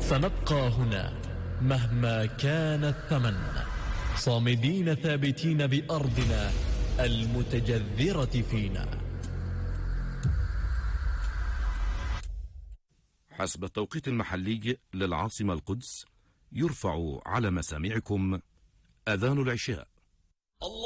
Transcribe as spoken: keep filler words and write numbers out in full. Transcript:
سنبقى هنا مهما كان الثمن، صامدين ثابتين بأرضنا المتجذرة فينا. حسب التوقيت المحلي للعاصمة القدس، يرفع على مسامعكم أذان العشاء.